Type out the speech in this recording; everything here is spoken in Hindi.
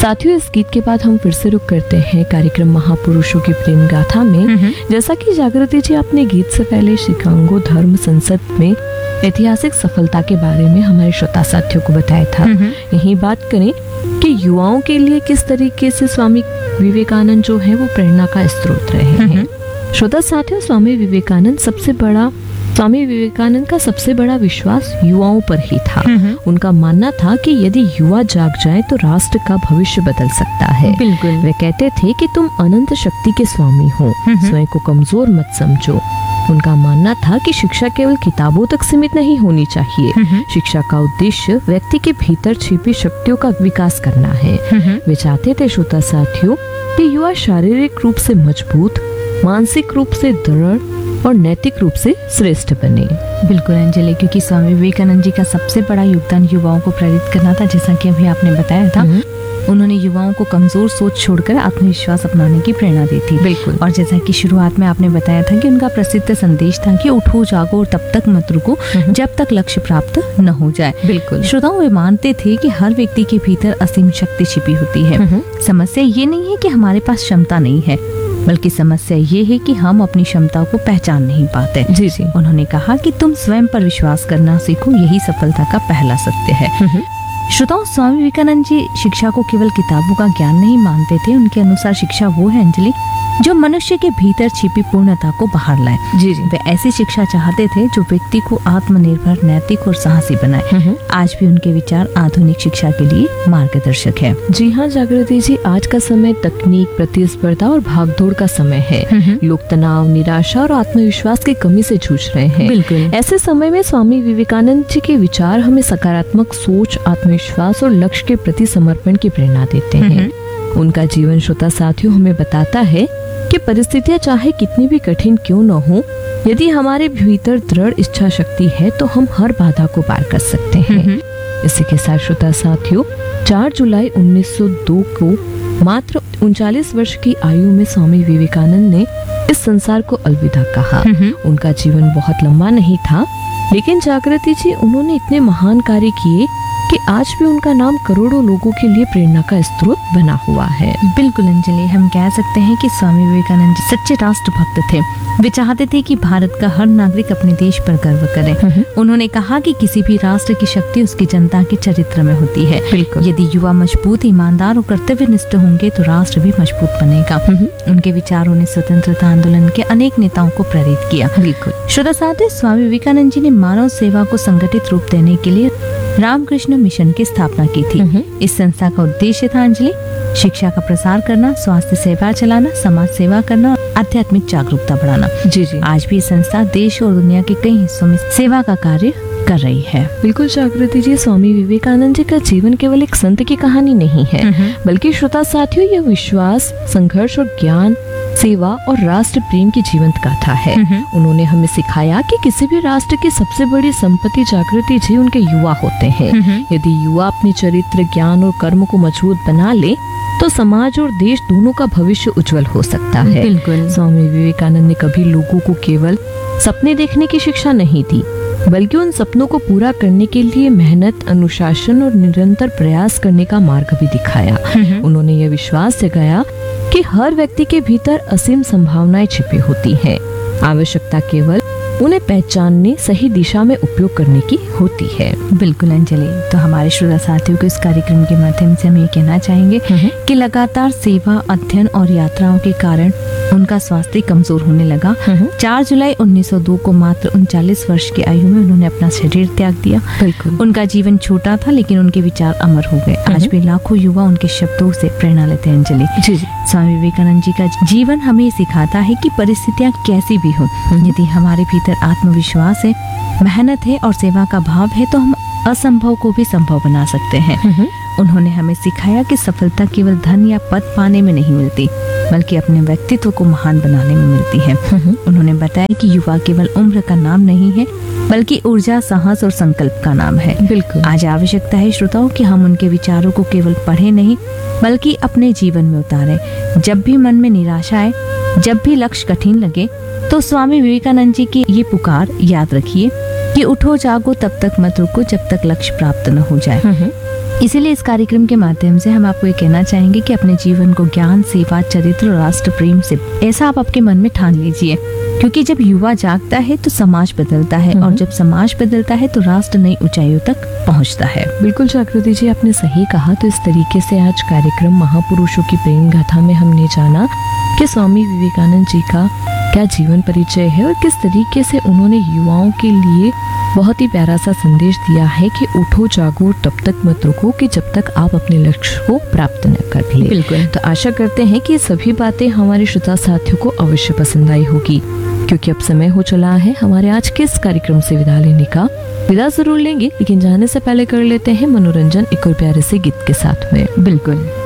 साथियों, इस गीत के बाद हम फिर से रुक करते हैं कार्यक्रम महापुरुषों की प्रेम गाथा में। जैसा कि जागृति जी आपने गीत से पहले शिकागो धर्म संसद में ऐतिहासिक सफलता के बारे में हमारे श्रोता साथियों को बताया था। यही बात करें कि युवाओं के लिए किस तरीके से स्वामी विवेकानंद जो है वो प्रेरणा का स्रोत रहे हैं। श्रोता साथियों, स्वामी विवेकानंद का सबसे बड़ा विश्वास युवाओं पर ही था। उनका मानना था कि यदि युवा जाग जाए तो राष्ट्र का भविष्य बदल सकता है। बिल्कुल। वे कहते थे कि तुम अनंत शक्ति के स्वामी हो, स्वयं को कमजोर मत समझो। उनका मानना था कि शिक्षा केवल किताबों तक सीमित नहीं होनी चाहिए। शिक्षा का उद्देश्य व्यक्ति के भीतर छिपी शक्तियों का विकास करना है। वे चाहते थे श्रोता साथियों कि युवा शारीरिक रूप से मजबूत, मानसिक रूप से दृढ़ और नैतिक रूप से श्रेष्ठ बने। बिल्कुल अंजलि, क्योंकि स्वामी विवेकानंद जी का सबसे बड़ा योगदान युवाओं को प्रेरित करना था। जैसा कि अभी आपने बताया था, उन्होंने युवाओं को कमजोर सोच छोड़कर आत्मविश्वास अपनाने की प्रेरणा दी थी। बिल्कुल। और जैसा कि शुरुआत में आपने बताया था कि उनका प्रसिद्ध संदेश था कि उठो जागो और तब तक मत रुको जब तक लक्ष्य प्राप्त न हो जाए। बिल्कुल। श्रोताओं, वे मानते थे कि हर व्यक्ति के भीतर असीम शक्ति छिपी होती है। समस्या ये नहीं है कि हमारे पास क्षमता नहीं है, बल्कि समस्या ये है कि हम अपनी क्षमताओं को पहचान नहीं पाते। जी जी। उन्होंने कहा कि तुम स्वयं पर विश्वास करना सीखो, यही सफलता का पहला सत्य है। श्रोताओं, स्वामी विवेकानंद जी शिक्षा को केवल किताबों का ज्ञान नहीं मानते थे। उनके अनुसार शिक्षा वो है अंजलि जो मनुष्य के भीतर छिपी पूर्णता को बाहर लाए। जी जी। वे ऐसी शिक्षा चाहते थे जो व्यक्ति को आत्मनिर्भर, नैतिक और साहसी बनाए। आज भी उनके विचार आधुनिक शिक्षा के लिए मार्गदर्शक है। जी हाँ जागृति जी, आज का समय तकनीक, प्रतिस्पर्धा और भागदौड़ का समय है। लोग तनाव, निराशा और आत्मविश्वास की कमी से जूझ रहे हैं। बिल्कुल। ऐसे समय में स्वामी विवेकानंद जी के विचार हमें सकारात्मक सोच, आत्मविश्वास और लक्ष्य के प्रति समर्पण की प्रेरणा देते हैं। उनका जीवन श्रोता साथियों हमें बताता है कि परिस्थितियां चाहे कितनी भी कठिन क्यों न हो, यदि हमारे भीतर दृढ़ इच्छा शक्ति है तो हम हर बाधा को पार कर सकते हैं। इसी के साथ श्रोता साथियों, 4 जुलाई 1902 को मात्र 39 वर्ष की आयु में स्वामी विवेकानंद ने इस संसार को अलविदा कहा। उनका जीवन बहुत लंबा नहीं था, लेकिन जागृति जी उन्होंने इतने महान कार्य किए कि आज भी उनका नाम करोड़ों लोगों के लिए प्रेरणा का स्रोत बना हुआ है। बिल्कुल अंजलि, हम कह सकते हैं कि स्वामी विवेकानंद जी सच्चे राष्ट्रभक्त थे। वे चाहते थे कि भारत का हर नागरिक अपने देश पर गर्व करे। उन्होंने कहा कि किसी भी राष्ट्र की शक्ति उसकी जनता के चरित्र में होती है। बिल्कुल। यदि युवा मजबूत, ईमानदार और कर्तव्यनिष्ठ होंगे तो राष्ट्र भी मजबूत बनेगा। उनके विचारों ने स्वतंत्रता आंदोलन के अनेक नेताओं को प्रेरित किया। बिल्कुल। श्रोता साथी, स्वामी विवेकानंद जी ने मानव सेवा को संगठित रूप देने के लिए रामकृष्ण मिशन की स्थापना की थी। इस संस्था का उद्देश्य था अंजलि शिक्षा का प्रसार करना, स्वास्थ्य सेवा चलाना, समाज सेवा करना, आध्यात्मिक जागरूकता बढ़ाना। जी जी। आज भी संस्था देश और दुनिया के कई हिस्सों में सेवा का कार्य कर रही है। बिल्कुल जागृति जी, स्वामी विवेकानंद जी का जीवन केवल एक संत की कहानी नहीं है, बल्कि श्रोता साथियों यह विश्वास, संघर्ष और ज्ञान, सेवा और राष्ट्र प्रेम की जीवंत गाथा है। उन्होंने हमें सिखाया कि किसी भी राष्ट्र की सबसे बड़ी संपत्ति जागृति जी उनके युवा होते हैं। यदि युवा अपने चरित्र, ज्ञान और कर्म को मजबूत बना ले तो समाज और देश दोनों का भविष्य उज्जवल हो सकता है। बिल्कुल। स्वामी विवेकानंद ने कभी लोगों को केवल सपने देखने की शिक्षा नहीं दी, बल्कि उन सपनों को पूरा करने के लिए मेहनत, अनुशासन और निरंतर प्रयास करने का मार्ग भी दिखाया। उन्होंने यह विश्वास जगाया कि हर व्यक्ति के भीतर असीम संभावनाएं छिपी होती हैं। आवश्यकता केवल उन्हें पहचानने, सही दिशा में उपयोग करने की होती है। बिल्कुल अंजलि, तो हमारे श्रोता साथियों को इस कार्यक्रम के माध्यम से हम ये कहना चाहेंगे कि लगातार सेवा, अध्ययन और यात्राओं के कारण उनका स्वास्थ्य कमजोर होने लगा। 4 जुलाई 1902 को मात्र 39 वर्ष की आयु में उन्होंने अपना शरीर त्याग दिया। बिल्कुल। उनका जीवन छोटा था, लेकिन उनके विचार अमर हो गए। आज भी लाखों युवा उनके शब्दों से प्रेरणा लेते हैं अंजलि। जी जी। स्वामी विवेकानंद जी का जीवन हमें सिखाता है कि परिस्थितियां कैसी भी हो, यदि हमारे भीतर आत्मविश्वास है, मेहनत है और सेवा का भाव है तो हम असंभव को भी संभव बना सकते हैं। उन्होंने हमें सिखाया कि सफलता केवल धन या पद पाने में नहीं मिलती, बल्कि अपने व्यक्तित्व को महान बनाने में मिलती है। उन्होंने बताया कि युवा केवल उम्र का नाम नहीं है, बल्कि ऊर्जा, साहस और संकल्प का नाम है। बिल्कुल। आज आवश्यकता है श्रोताओं कि हम उनके विचारों को केवल पढ़े नहीं, बल्कि अपने जीवन में उतारें। जब भी मन में निराशा आए, जब भी लक्ष्य कठिन लगे, तो स्वामी विवेकानंद जी की ये पुकार याद रखिए कि उठो जागो तब तक मत रुको जब तक लक्ष्य प्राप्त न हो जाए। इसीलिए इस कार्यक्रम के माध्यम से हम आपको ये कहना चाहेंगे कि अपने जीवन को ज्ञान, सेवा, चरित्र और राष्ट्र प्रेम से ऐसा आप आपके मन में ठान लीजिए, क्योंकि जब युवा जागता है तो समाज बदलता है, और जब समाज बदलता है तो राष्ट्र नई ऊंचाइयों तक पहुंचता है। बिल्कुल जागृति जी, आपने सही कहा। तो इस तरीके से आज कार्यक्रम महापुरुषों की प्रेम गाथा में हमने जाना कि स्वामी विवेकानंद जी का क्या जीवन परिचय है और किस तरीके से उन्होंने युवाओं के लिए बहुत ही प्यारा सा संदेश दिया है कि उठो जागो तब तक मत रुको, कि जब तक आप अपने लक्ष्य को प्राप्त न कर ले। बिल्कुल। तो आशा करते हैं कि सभी बातें हमारे श्रोता साथियों को अवश्य पसंद आई होगी, क्योंकि अब समय हो चला है हमारे आज के इस कार्यक्रम से विदा लेने का। विदा जरूर लेंगे, लेकिन जाने से पहले कर लेते हैं मनोरंजन एक और प्यारे से गीत के साथ में। बिल्कुल।